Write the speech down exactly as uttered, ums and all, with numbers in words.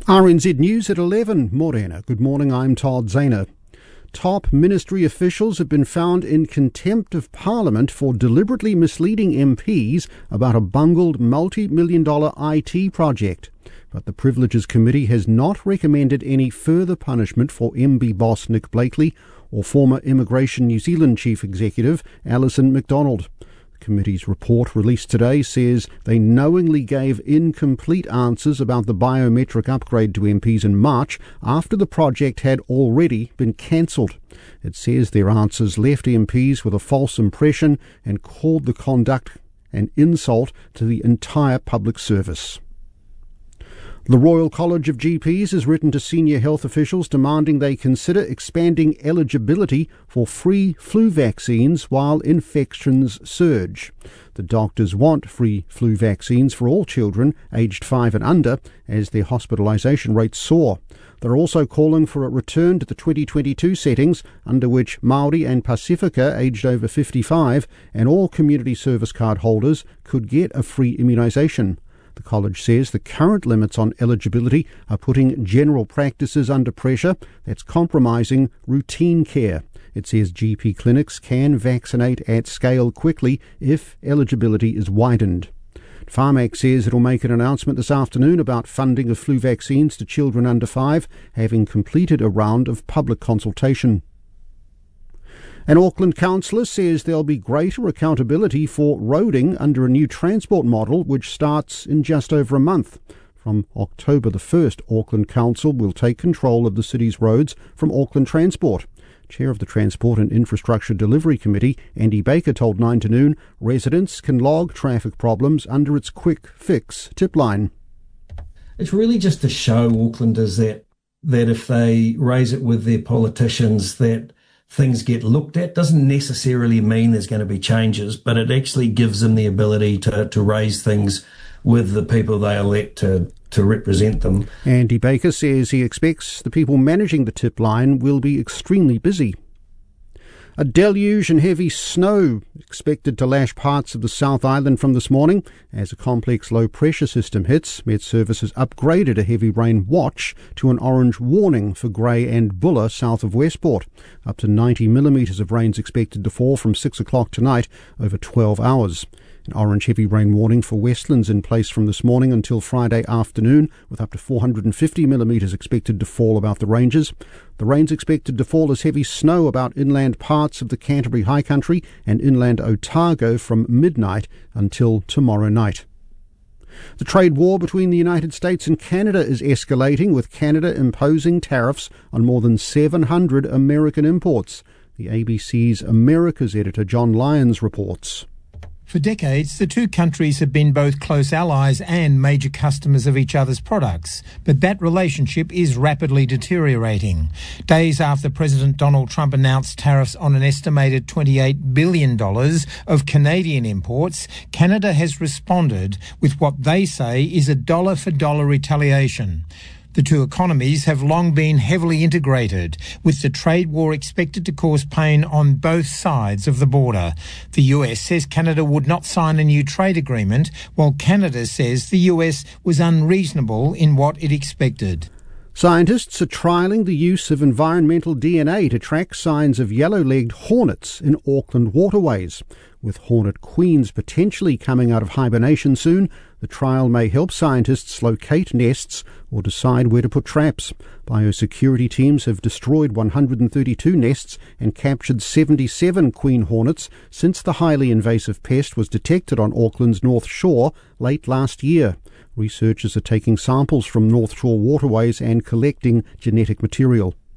R N Z News at eleven. Morena. Good morning, I'm Todd Zahner. Top ministry officials have been found in contempt of Parliament for deliberately misleading M Ps about a bungled multi-million dollar I T project. But the Privileges Committee has not recommended any further punishment for M B boss Nick Blakely or former Immigration New Zealand Chief Executive Alison McDonald. The committee's report released today says they knowingly gave incomplete answers about the biometric upgrade to M Ps in March after the project had already been cancelled. It says their answers left M Ps with a false impression and called the conduct an insult to the entire public service. The Royal College of G Ps has written to senior health officials demanding they consider expanding eligibility for free flu vaccines while infections surge. The doctors want free flu vaccines for all children aged five and under as their hospitalisation rates soar. They're also calling for a return to the twenty twenty-two settings under which Māori and Pacifica aged over fifty-five and all community service card holders could get a free immunisation. The college says the current limits on eligibility are putting general practices under pressure that's compromising routine care. It says G P clinics can vaccinate at scale quickly if eligibility is widened. Pharmac says it'll make an announcement this afternoon about funding of flu vaccines to children under five, having completed a round of public consultation. An Auckland councillor says there'll be greater accountability for roading under a new transport model which starts in just over a month. From October the first, Auckland Council will take control of the city's roads from Auckland Transport. Chair of the Transport and Infrastructure Delivery Committee, Andy Baker, told nine to noon residents can log traffic problems under its quick fix tip line. It's really just to show Aucklanders that, that if they raise it with their politicians that things get looked at. Doesn't necessarily mean there's going to be changes, but it actually gives them the ability to, to raise things with the people they elect to, to represent them. Andy Baker says he expects the people managing the tip line will be extremely busy. A deluge and heavy snow expected to lash parts of the South Island from this morning as a complex low-pressure system hits. Met Service has upgraded a heavy rain watch to an orange warning for Grey and Buller south of Westport. Up to ninety millimetres of rain is expected to fall from six o'clock tonight over twelve hours. An orange heavy rain warning for Westlands in place from this morning until Friday afternoon, with up to four hundred fifty millimetres expected to fall about the ranges. The rain's expected to fall as heavy snow about inland parts of the Canterbury High Country and inland Otago from midnight until tomorrow night. The trade war between the United States and Canada is escalating, with Canada imposing tariffs on more than seven hundred American imports. The A B C's Americas editor John Lyons reports. For decades, the two countries have been both close allies and major customers of each other's products, but that relationship is rapidly deteriorating. Days after President Donald Trump announced tariffs on an estimated twenty-eight billion dollars of Canadian imports, Canada has responded with what they say is a dollar-for-dollar retaliation. The two economies have long been heavily integrated, with the trade war expected to cause pain on both sides of the border. The U S says Canada would not sign a new trade agreement, while Canada says the U S was unreasonable in what it expected. Scientists are trialling the use of environmental D N A to track signs of yellow-legged hornets in Auckland waterways. With hornet queens potentially coming out of hibernation soon, the trial may help scientists locate nests or decide where to put traps. Biosecurity teams have destroyed one hundred thirty-two nests and captured seventy-seven queen hornets since the highly invasive pest was detected on Auckland's North Shore late last year. Researchers are taking samples from North Shore waterways and collecting genetic material.